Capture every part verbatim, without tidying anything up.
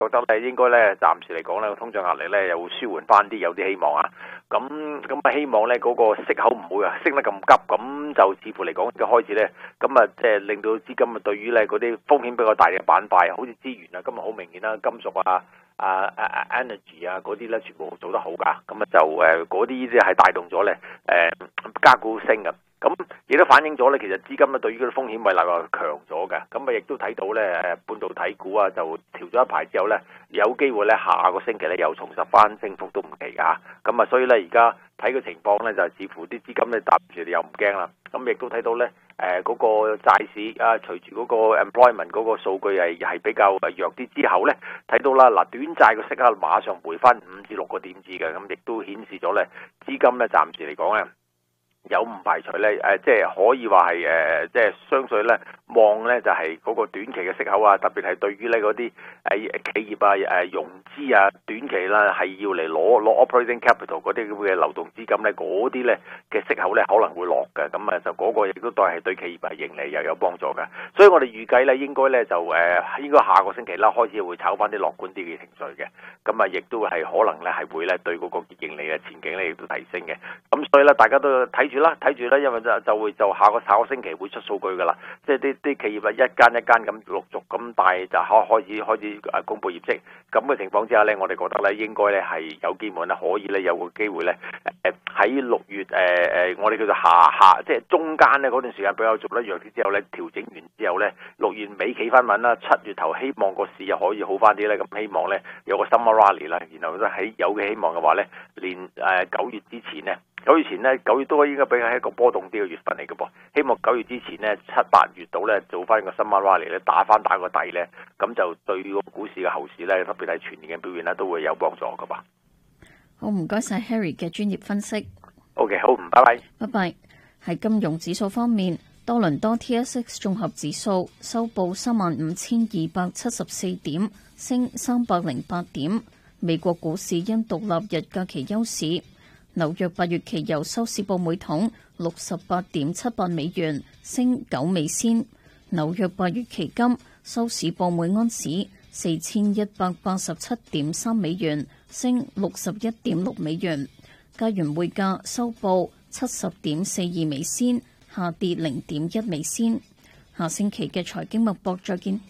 覺得咧應該咧暫時嚟講咧通脹壓力咧又會舒緩翻啲，有啲希望啊。咁咁啊希望咧嗰個息口唔會啊升得咁急，咁就似乎嚟講嘅開始咧，咁啊即係令到資金啊對於咧嗰啲風險比較大嘅板塊，好似資源啊，今日好明顯啦，金屬啊。啊啊 energy 啊嗰啲咧全部做得好㗎，咁啊就誒嗰啲咧係帶動咗咧誒加股升嘅，咁亦都反映咗咧其實資金咧對於嗰啲風險胃納係強咗嘅，咁啊亦都睇到咧誒半導體股啊就調咗一排之後咧有機會咧下個星期咧又重拾翻升幅都唔奇㗎，咁啊所以咧而家睇個情況咧就係似乎啲資金咧搭住又唔驚啦，咁亦都睇到咧。誒嗰、呃那個債市啊，隨住嗰個 employment 嗰個數據係係比較弱啲之後咧，睇到啦嗱，短債個息口馬上回翻五至六個點子嘅，咁亦都顯示咗咧資金咧暫時嚟講咧有唔排除咧誒，即係可以話係誒，即係相對咧望咧就係嗰個短期嘅息口啊，特別係對於咧嗰啲誒企業啊誒融資啊短期啦係要嚟攞攞 operating capital 嗰啲咁嘅流動資金咧，嗰啲咧嘅息口咧可能會落嘅，咁啊就嗰個亦都都係對企業係盈利又有幫助嘅，所以我哋預計咧應該咧就誒應該下個星期啦開始會炒翻啲樂觀啲嘅情緒嘅，咁啊亦都係可能咧係會咧對嗰個盈利嘅前景咧亦都提升嘅，咁所以咧大家都睇住啦，睇住啦，因為就就會就下個下個星期會出數據噶啦，即係啲啲企業啊一間一間咁陸續咁大就開開始開始誒公佈業績，咁嘅情況之下咧，我哋覺得咧應該咧係有機會咧可以咧有個機會咧誒喺六月誒誒、呃、我哋叫做下下即係中間咧嗰段時間比較做得弱啲之後咧調整完之後咧六月尾企翻穩啦，七月頭希望個市又可以好翻啲咧，咁希望咧有個 summer rally 啦，然後咧喺有嘅希望嘅話咧，連誒九月之前咧。九月前呢，九月都應該比較係一個波動啲嘅月份嚟嘅噃。希望九月之前呢，七八月度呢，做翻個 summer rally 咧，打翻打個底呢，咁就對個股市嘅後市呢，特別係全年嘅表現呢，都會有幫助嘅噃。 好，唔該晒 Harry 嘅專業分析。 OK， 好，唔拜拜。 拜拜。喺金融指數方面，多倫多 T S X 綜合指數收報三萬五千二百七十四點，升三百零八點。美國股市因獨立日假期休市。紐約八月期油收市報每桶六十八點七八美元，升九美仙。紐約八月期金收市報每安士四千一百八十七點三美元，升六十一點六美元。加元匯價收報七十點四二美仙，下跌零點一美仙。下星期嘅財經脈搏再見。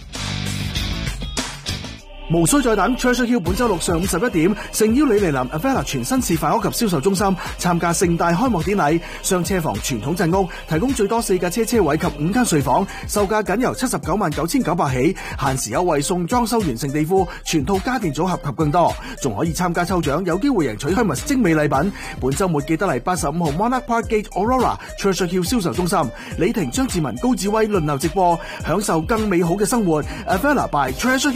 無需再等 Treasure Hill 本周六上午十一點，誠邀你嚟臨 Avella 全新示範屋及銷售中心參加盛大開幕典禮。雙車房傳統鎮屋提供最多四架車車位及五間睡房，售價僅由七十九萬九千九百起，限時優惠送裝修完成地庫、全套家電組合及更多，仲可以參加抽獎，有機會贏取 Hermes 精美禮品。本周末記得嚟八十五號 Monarch Park Gate Aurora Treasure Hill 銷售中心，李婷、張志文、高志威輪流直播，享受更美好嘅生活。Avella by Treasure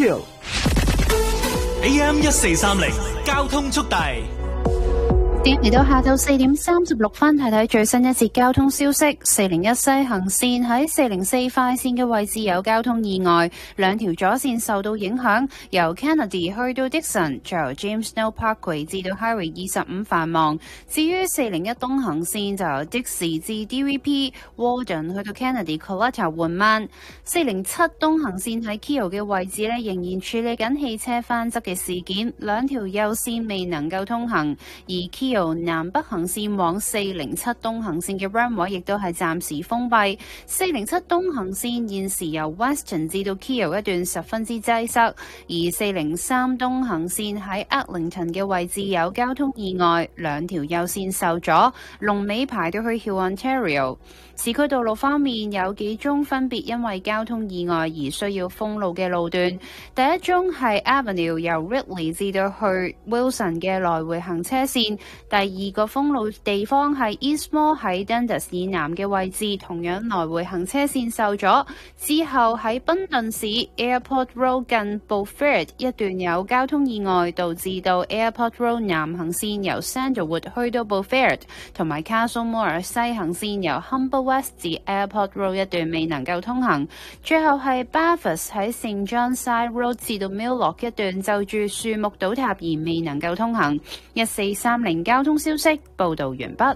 Hill。A M 一四三零交通速遞。 點嚟到下晝四點三十六分，睇睇最新一節交通消息。四零一西行線喺四零四快線嘅位置有交通意外，兩條左線受到影響，由 Kennedy 去到 Dixon， 再由 James Snow Parkway 至到 Highway 二十五繁忙。至於四零一東行線就由 Dixie 至 D V P、Walden 去到 Kennedy Coletta 緩慢。四零七東行線喺 Keele 嘅位置呢，仍然處理緊汽車翻側嘅事件，兩條右線未能夠通行，而 Keele南北行線往四零七東行線嘅 runway 亦都係暫時封閉。四零七東行線現時由 Weston 至到 Keele 一段十分之擠塞，而四零三東行線喺 Eglinton 嘅位置有交通意外，兩條右線受阻，龍尾排到去 Hill Ontario。市區道路方面有幾宗分別因為交通意外而需要封路嘅路段，第一宗係 Avenue 由 Ridley 至到去 Wilson 嘅來回行車線，第二個封路地方係 Eastmore 喺 Dundas 以南嘅位置，同樣來回行車線受阻。之後喺賓頓市 Airport Road 近 Beaufort 一段有交通意外，導致到 Airport Road 南行線由 Sandalwood 去到 Beaufort， 同埋 Castlemore 西行線由 Humber West 至 Airport Road 一段未能夠通行。最後係 Bathurst 喺 Saint John Side Road 至到 Milllock 一段就住樹木倒塌而未能夠通行。一四三零交通消息報道完畢。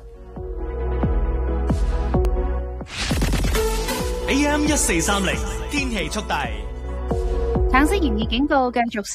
A M 一四三零天氣速遞。 橙色炎熱警告繼續